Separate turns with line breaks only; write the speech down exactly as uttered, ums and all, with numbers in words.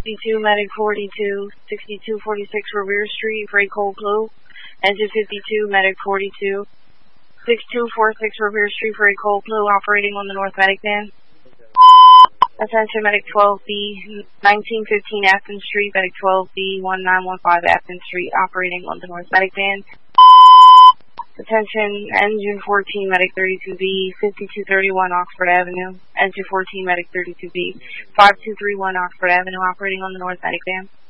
fifty-two, Medic forty-two, sixty-two forty-six Revere Street, Freight Cold Blue. Engine fifty-two, Medic forty-two, sixty-two forty-six Revere Street, Freight Cold Blue, operating on the North Medic van. Attention, Medic twelve B, nineteen fifteen Afton Street, Medic twelve B, nineteen fifteen Afton Street, operating on the North Medic van. Attention, Engine fourteen, Medic thirty-two B, fifty-two thirty-one Oxford Avenue. Engine fourteen, Medic thirty-two B, five two three one Oxford Avenue, operating on the North Medic van.